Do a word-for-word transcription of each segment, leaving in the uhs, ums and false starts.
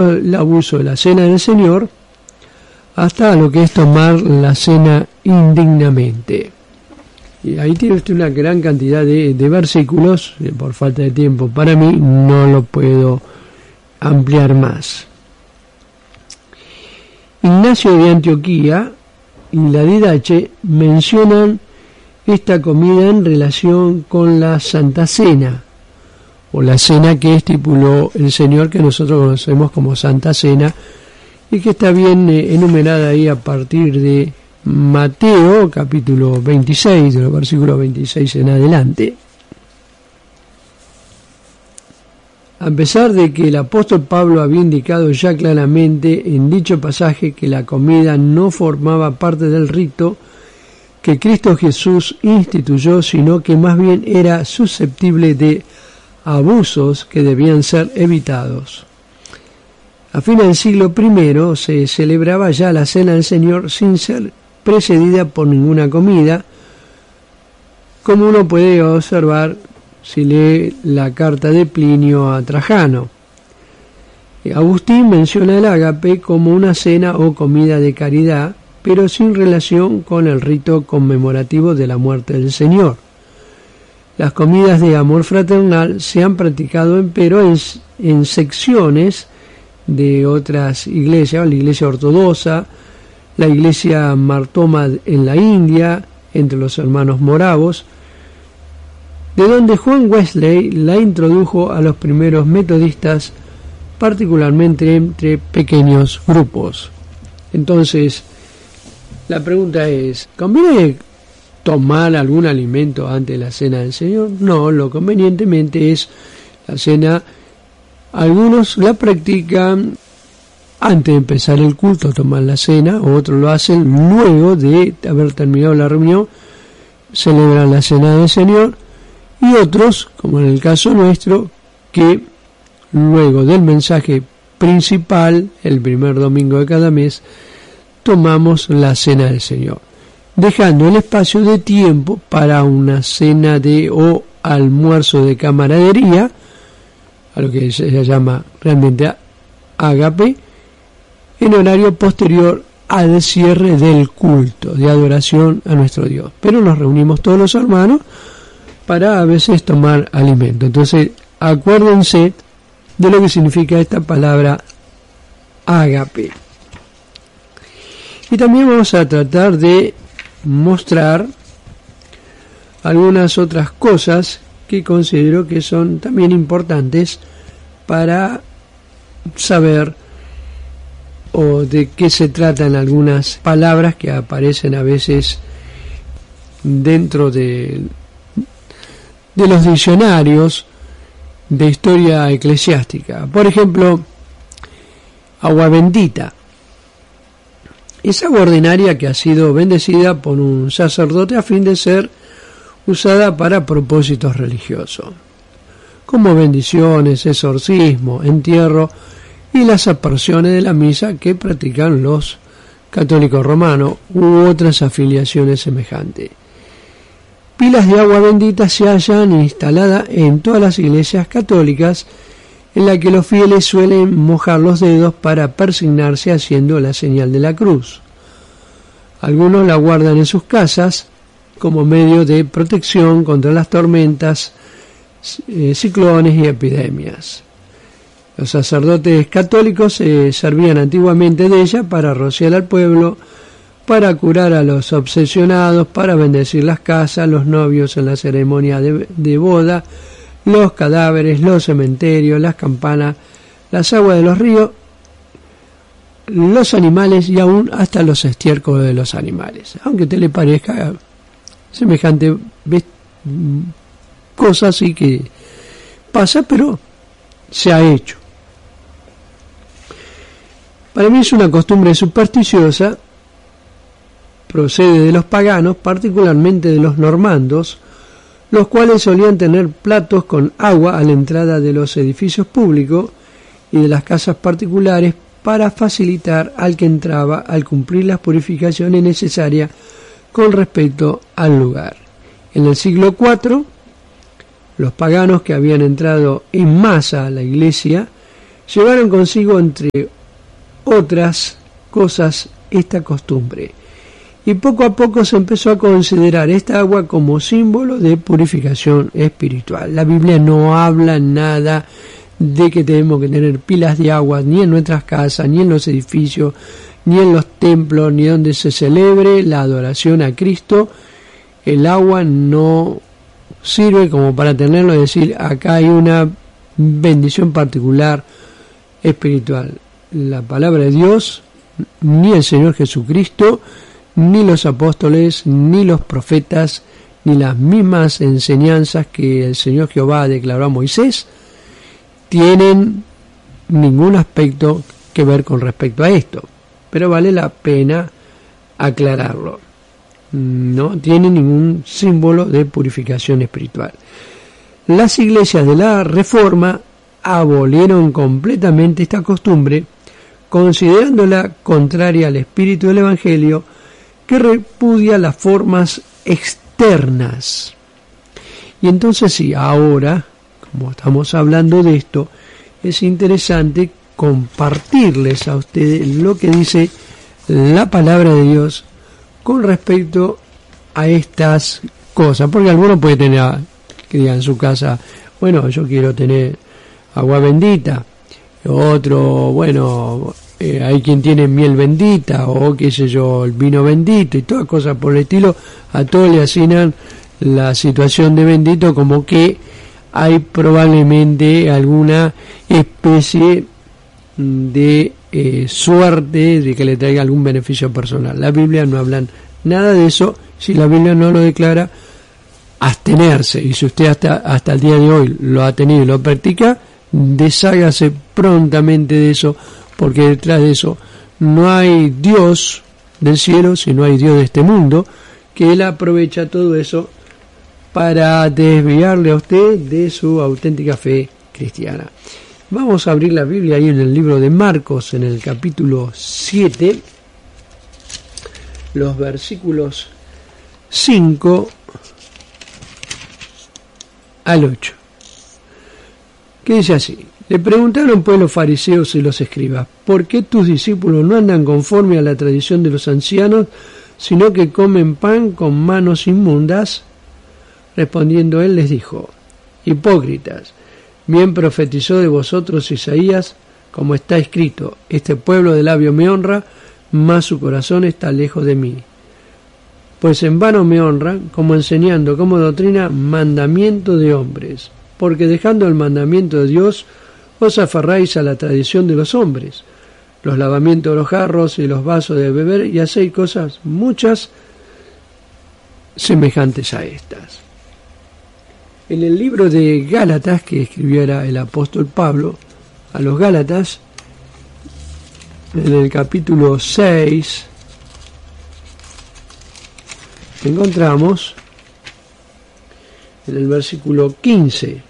el abuso de la cena del Señor hasta lo que es tomar la cena indignamente. Y ahí tiene usted una gran cantidad de, de versículos, por falta de tiempo para mí no lo puedo ampliar más. Ignacio de Antioquía y la Didache mencionan esta comida en relación con la Santa Cena, o la cena que estipuló el Señor, que nosotros conocemos como Santa Cena, y que está bien eh, enumerada ahí a partir de Mateo, capítulo veintiséis, de los versículos veintiséis en adelante. A pesar de que el apóstol Pablo había indicado ya claramente en dicho pasaje que la comida no formaba parte del rito que Cristo Jesús instituyó, sino que más bien era susceptible de abusos que debían ser evitados. A fines del siglo primero se celebraba ya la Cena del Señor sin ser precedida por ninguna comida, como uno puede observar si lee la carta de Plinio a Trajano. Agustín menciona el ágape como una cena o comida de caridad, pero sin relación con el rito conmemorativo de la muerte del Señor. Las comidas de amor fraternal se han practicado empero en, en secciones de otras iglesias, la iglesia ortodoxa, la iglesia Martoma en la India, entre los hermanos moravos, de donde Juan Wesley la introdujo a los primeros metodistas, particularmente entre pequeños grupos. Entonces, la pregunta es, ¿conviene tomar algún alimento antes de la cena del Señor? No, lo convenientemente es la cena. Algunos la practican antes de empezar el culto, tomar la cena, otros lo hacen luego de haber terminado la reunión, celebran la cena del Señor, y otros, como en el caso nuestro, que luego del mensaje principal, el primer domingo de cada mes, tomamos la cena del Señor, dejando el espacio de tiempo para una cena de o almuerzo de camaradería, a lo que se llama realmente ágape, en horario posterior al cierre del culto de adoración a nuestro Dios. Pero nos reunimos todos los hermanos para a veces tomar alimento. Entonces, acuérdense de lo que significa esta palabra ágape. Y también vamos a tratar de mostrar algunas otras cosas que considero que son también importantes para saber o de qué se tratan algunas palabras que aparecen a veces dentro de, de los diccionarios de historia eclesiástica. Por ejemplo, agua bendita. Es agua ordinaria que ha sido bendecida por un sacerdote a fin de ser usada para propósitos religiosos, como bendiciones, exorcismo, entierro y las aspersiones de la misa que practican los católicos romanos u otras afiliaciones semejantes. Pilas de agua bendita se hallan instaladas en todas las iglesias católicas, en la que los fieles suelen mojar los dedos para persignarse haciendo la señal de la cruz. Algunos la guardan en sus casas como medio de protección contra las tormentas, eh, ciclones y epidemias. Los sacerdotes católicos se eh, servían antiguamente de ella para rociar al pueblo, para curar a los obsesionados, para bendecir las casas, los novios en la ceremonia de, de boda, los cadáveres, los cementerios, las campanas, las aguas de los ríos, los animales y aún hasta los estiércoles de los animales. Aunque te le parezca semejante cosa así que pasa, pero se ha hecho. Para mí es una costumbre supersticiosa, procede de los paganos, particularmente de los normandos, los cuales solían tener platos con agua a la entrada de los edificios públicos y de las casas particulares para facilitar al que entraba al cumplir las purificaciones necesarias con respecto al lugar. En el siglo cuatro, los paganos que habían entrado en masa a la iglesia llevaron consigo, entre otras cosas, esta costumbre. Y poco a poco se empezó a considerar esta agua como símbolo de purificación espiritual. La Biblia no habla nada de que tenemos que tener pilas de agua ni en nuestras casas, ni en los edificios, ni en los templos, ni donde se celebre la adoración a Cristo. El agua no sirve como para tenerlo y decir, acá hay una bendición particular espiritual. La palabra de Dios, ni el Señor Jesucristo, ni los apóstoles, ni los profetas, ni las mismas enseñanzas que el Señor Jehová declaró a Moisés, tienen ningún aspecto que ver con respecto a esto. Pero vale la pena aclararlo. No tiene ningún símbolo de purificación espiritual. Las iglesias de la Reforma abolieron completamente esta costumbre, considerándola contraria al espíritu del Evangelio, que repudia las formas externas. Y entonces sí, ahora, como estamos hablando de esto, es interesante compartirles a ustedes lo que dice la palabra de Dios con respecto a estas cosas, porque alguno puede tener, que diga en su casa, bueno, yo quiero tener agua bendita, otro, bueno, eh, hay quien tiene miel bendita, o qué sé yo, el vino bendito, y todas cosas por el estilo. A todos le asignan la situación de bendito como que hay probablemente alguna especie de eh, suerte de que le traiga algún beneficio personal. La Biblia no habla nada de eso. Si la Biblia no lo declara, abstenerse. Y si usted hasta, hasta el día de hoy lo ha tenido y lo practica, deshágase prontamente de eso, porque detrás de eso no hay Dios del cielo, sino hay Dios de este mundo, que Él aprovecha todo eso para desviarle a usted de su auténtica fe cristiana. Vamos a abrir la Biblia ahí en el libro de Marcos, en el capítulo siete, los versículos cinco al ocho. ¿Qué dice así? Le preguntaron pues los fariseos y los escribas, ¿por qué tus discípulos no andan conforme a la tradición de los ancianos, sino que comen pan con manos inmundas? Respondiendo él les dijo, hipócritas, bien profetizó de vosotros Isaías, como está escrito, este pueblo de labio me honra, mas su corazón está lejos de mí. Pues en vano me honran, como enseñando como doctrina mandamiento de hombres, porque dejando el mandamiento de Dios, os aferráis a la tradición de los hombres, los lavamientos de los jarros y los vasos de beber, y hacéis cosas muchas semejantes a estas. En el libro de Gálatas, que escribiera el apóstol Pablo a los Gálatas, en el capítulo seis, encontramos en el versículo quince,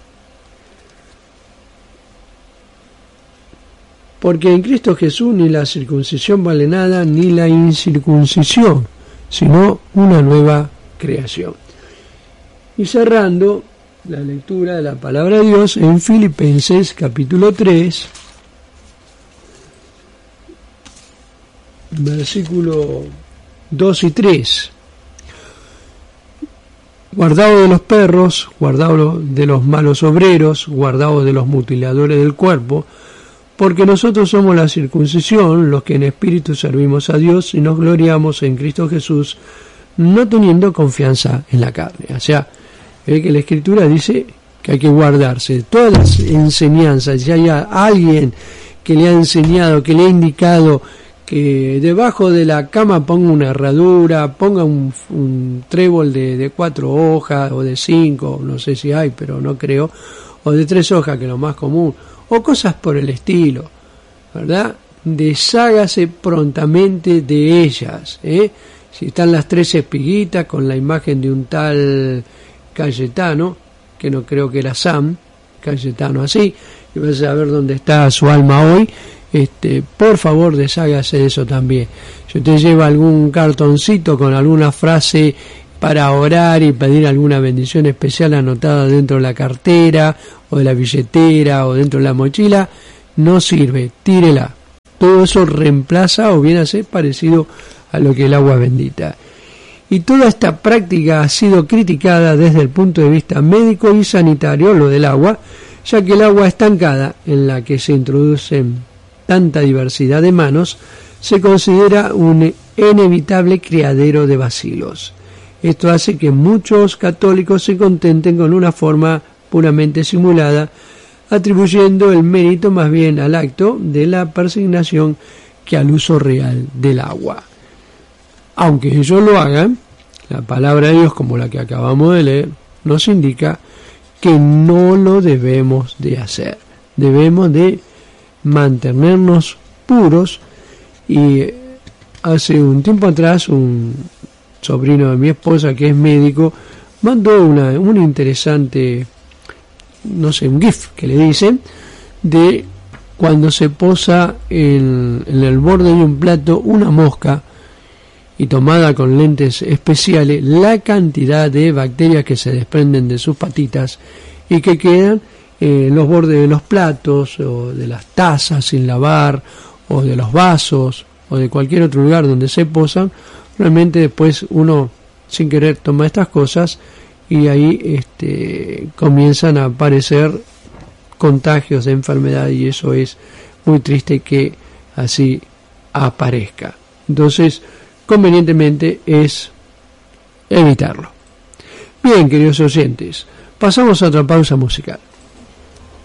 porque en Cristo Jesús ni la circuncisión vale nada, ni la incircuncisión, sino una nueva creación. Y cerrando la lectura de la palabra de Dios en Filipenses capítulo tres, versículo dos y tres. Guardaos de los perros, guardaos de los malos obreros, guardaos de los mutiladores del cuerpo, porque nosotros somos la circuncisión, los que en espíritu servimos a Dios y nos gloriamos en Cristo Jesús, no teniendo confianza en la carne. O sea, ve que la Escritura dice que hay que guardarse todas las enseñanzas. Si hay alguien que le ha enseñado, que le ha indicado que debajo de la cama ponga una herradura, ponga un, un trébol de, de cuatro hojas o de cinco, no sé si hay, pero no creo, o de tres hojas, que es lo más común, o cosas por el estilo, ¿verdad? Deshágase prontamente de ellas, ¿eh? Si están las tres espiguitas con la imagen de un tal Cayetano, que no creo que era Sam, Cayetano así, y vas a ver dónde está su alma hoy, este, por favor deshágase de eso también. Si usted lleva algún cartoncito con alguna frase para orar y pedir alguna bendición especial anotada dentro de la cartera o de la billetera o dentro de la mochila, no sirve, tírela. Todo eso reemplaza o viene a ser parecido a lo que el agua bendita. Y toda esta práctica ha sido criticada desde el punto de vista médico y sanitario, lo del agua, ya que el agua estancada, en la que se introducen tanta diversidad de manos, se considera un inevitable criadero de bacilos. Esto hace que muchos católicos se contenten con una forma puramente simulada, atribuyendo el mérito más bien al acto de la persignación que al uso real del agua. Aunque ellos lo hagan, la palabra de Dios, como la que acabamos de leer, nos indica que no lo debemos de hacer. Debemos de mantenernos puros. Y hace un tiempo atrás, un sobrino de mi esposa, que es médico, mandó una, un interesante, no sé, un GIF que le dicen, de cuando se posa en, en el borde de un plato una mosca, y tomada con lentes especiales, la cantidad de bacterias que se desprenden de sus patitas y que quedan en los bordes de los platos o de las tazas sin lavar o de los vasos o de cualquier otro lugar donde se posan. Realmente después uno sin querer toma estas cosas y ahí este, comienzan a aparecer contagios de enfermedad, y eso es muy triste que así aparezca. Entonces, convenientemente es evitarlo. Bien, queridos oyentes, pasamos a otra pausa musical.